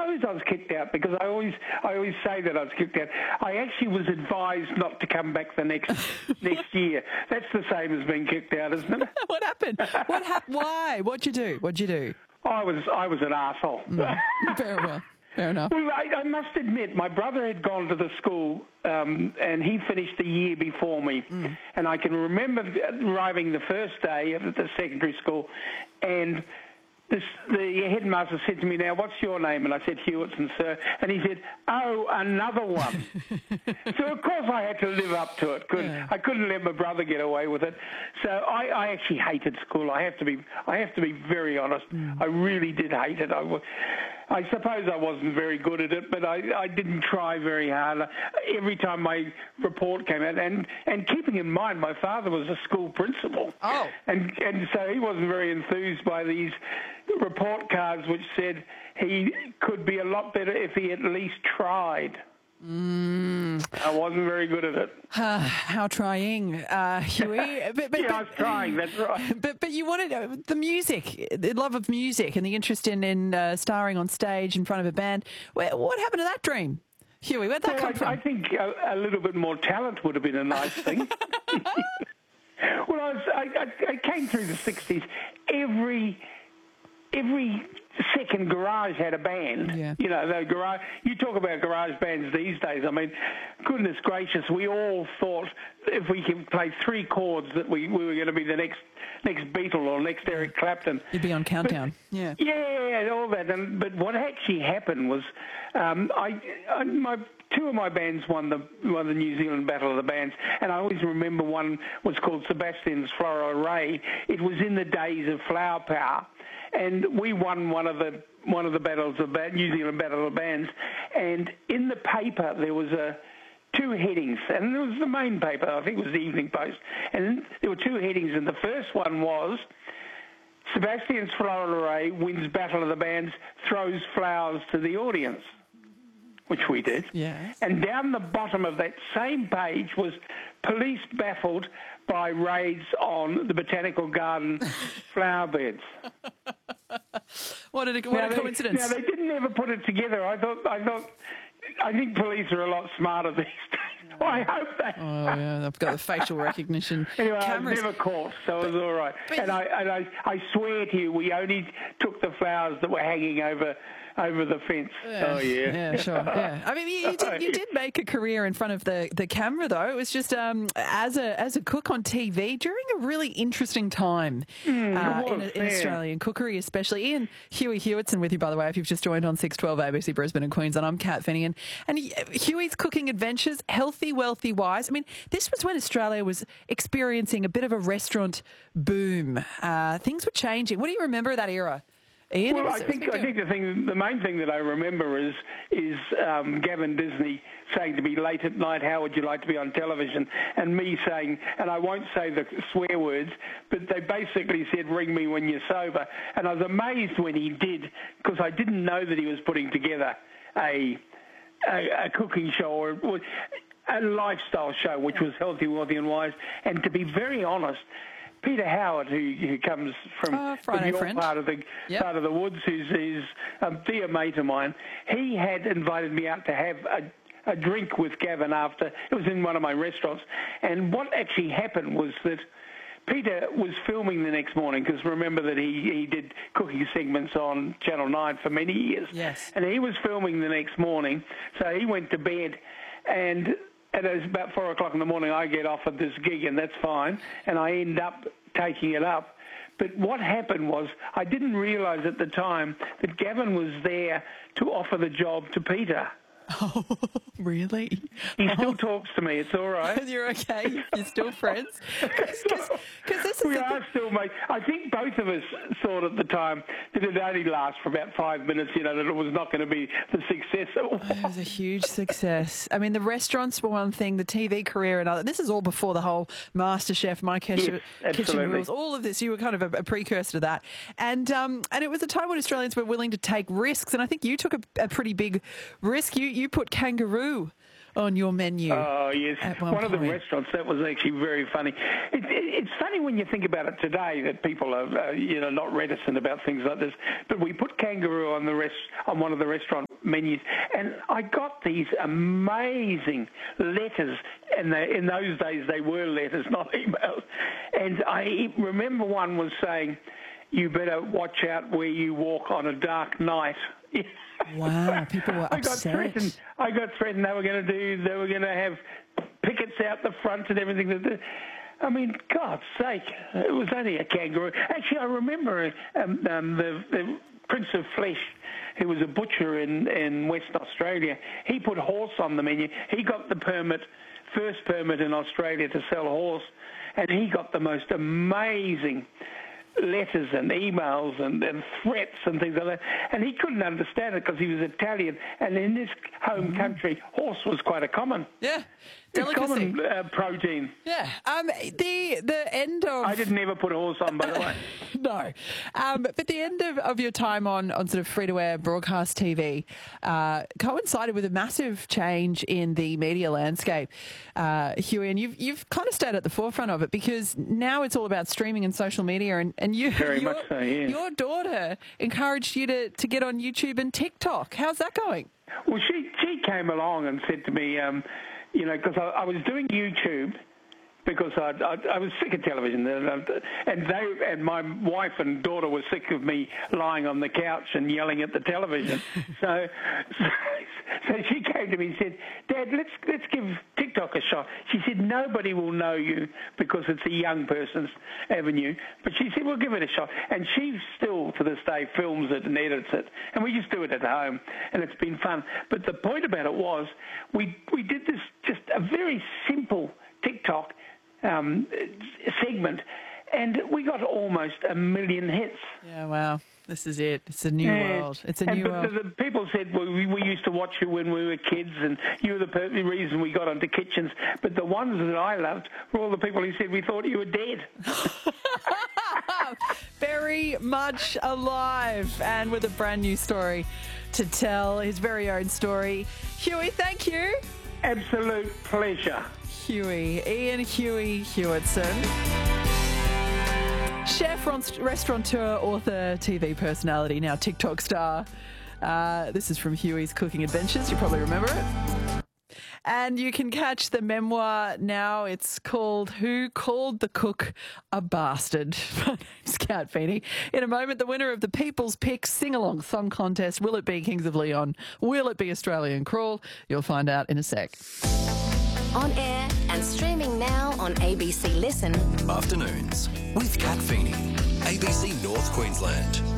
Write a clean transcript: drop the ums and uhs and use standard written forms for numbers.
suppose I was kicked out because I always say that I was kicked out. I actually was advised not to come back the next year. That's the same as being kicked out, isn't it? What happened? Why? What'd you do? I was an arsehole. Very well. Fair enough. Well, I must admit, my brother had gone to the school and he finished the year before me. And I can remember arriving the first day at the secondary school, and the headmaster said to me, "Now, what's your name?" And I said, "Hewitson, sir." And he said, "Oh, another one." So, of course, I had to live up to it. I couldn't let my brother get away with it. So I actually hated school. I have to be very honest. I really did hate it. I suppose I wasn't very good at it, but I didn't try very hard. Every time my report came out, and keeping in mind my father was a school principal. Oh. And so he wasn't very enthused by these report cards which said he could be a lot better if he at least tried. I wasn't very good at it. How trying, Huey. I was trying, that's right. But you wanted the music, the love of music and the interest in starring on stage in front of a band. What happened to that dream, Huey? Where'd that come from? I think a little bit more talent would have been a nice thing. Well, I came through the 60s. Every second garage had a band. Yeah. You know, the garage. You talk about garage bands these days. I mean, goodness gracious, we all thought if we could play 3 chords that we were going to be the next Beatle or next Eric Clapton. You'd be on Countdown. Yeah, all that. But what actually happened was, two of my bands won the New Zealand Battle of the Bands, and I always remember one was called Sebastian's Floral Array. It was in the days of Flower Power. And we won one of the battles of New Zealand Battle of the Bands, and in the paper there was 2 headings, and it was the main paper, I think it was the Evening Post, and there were 2 headings, and the first one was Sebastian's Floral Array wins Battle of the Bands, throws flowers to the audience, which we did. Yes. And down the bottom of that same page was police baffled by raids on the Botanical Garden flower beds. What a coincidence. Now, they didn't ever put it together. I think police are a lot smarter these days. Well, I hope they Oh, yeah, I've got the facial recognition Anyway, cameras. I was never caught, so it was all right. And I swear to you, we only took the flowers that were hanging over the fence. Yeah. Oh, yeah. Yeah, sure. Yeah. I mean, you did make a career in front of the camera, though. It was just as a cook on TV during a really interesting time in Australian cookery, especially. Ian Huey Hewitson with you, by the way, if you've just joined on 612 ABC Brisbane and Queensland. I'm Kat Finney. And Huey's cooking adventures, healthy, wealthy, wise. I mean, this was when Australia was experiencing a bit of a restaurant boom. Things were changing. What do you remember of that era? Ian, well, I think the main thing that I remember is Gavin Disney saying to me late at night, "How would you like to be on television?" And me saying, and I won't say the swear words, but they basically said, "Ring me when you're sober." And I was amazed when he did, because I didn't know that he was putting together a cooking show or a lifestyle show, which was healthy, wealthy, and wise. And to be very honest, Peter Howard, who comes from your part of the woods, who's a dear mate of mine, he had invited me out to have a drink with Gavin after. It was in one of my restaurants. And what actually happened was that Peter was filming the next morning, because remember that he did cooking segments on Channel 9 for many years. Yes. And he was filming the next morning, so he went to bed, and it was about 4 o'clock in the morning. I get offered this gig, and that's fine, and I end up taking it up. But what happened was I didn't realise at the time that Gavin was there to offer the job to Peter. Oh, really? He still talks to me. It's all right. You're okay? You're still friends? Because we are still mates. I think both of us thought at the time that it only last for about 5 minutes, that it was not going to be the success it was. It was a huge success. I mean, the restaurants were one thing, the TV career another. This is all before the whole MasterChef, My Kitchen Rules, all of this. You were kind of a precursor to that. And it was a time when Australians were willing to take risks, and I think you took a pretty big risk. You put kangaroo on your menu. Oh, yes. One of the restaurants, that was actually very funny. It's funny when you think about it today that people are, not reticent about things like this. But we put kangaroo on one of the restaurant menus, and I got these amazing letters, and in those days they were letters, not emails. And I remember one was saying, "You better watch out where you walk on a dark night." Wow, people were upset. I got threatened. They were going to have pickets out the front and everything. I mean, God's sake, it was only a kangaroo. Actually, I remember the Prince of Flesh, who was a butcher in Western Australia. He put horse on the menu. He got the first permit in Australia to sell horse, and he got the most amazing letters and emails and threats and things like that. And he couldn't understand it because he was Italian, and in his home country, horse was quite a common. Yeah. Delicacy. Common protein. Yeah. The end of... I didn't ever put a horse on, by the way. No. But the end of your time on sort of free-to-air broadcast TV coincided with a massive change in the media landscape, Huey, and you've kind of stayed at the forefront of it, because now it's all about streaming and social media, and you... Very much so, yeah. Your daughter encouraged you to get on YouTube and TikTok. How's that going? Well, she came along and said to me... because I was doing YouTube because I was sick of television, and my wife and daughter were sick of me lying on the couch and yelling at the television. so she came to me and said, "Dad, let's give TikTok a shot." She said, "Nobody will know you because it's a young person's avenue," but she said, "We'll give it a shot." And she still, to this day, films it and edits it, and we just do it at home, and it's been fun. But the point about it was, we did this, just a very simple TikTok segment, and we got almost 1 million hits. Yeah, wow. This is it. It's a new world. It's a new world. The people said, well, we used to watch you when we were kids, and you were the reason we got onto kitchens. But the ones that I loved were all the people who said we thought you were dead. Very much alive, and with a brand new story to tell, his very own story. Huey, thank you. Absolute pleasure. Ian Huey Hewitson. Chef, restaurateur, author, TV personality, now TikTok star. This is from Huey's Cooking Adventures. You probably remember it. And you can catch the memoir now. It's called Who Called the Cook a Bastard? My name's Kat Feeney. In a moment, the winner of the People's Pick Sing-Along Song Contest. Will it be Kings of Leon? Will it be Australian Crawl? You'll find out in a sec. On air and streaming now on ABC Listen. Afternoons with Kat Feeney, ABC North Queensland.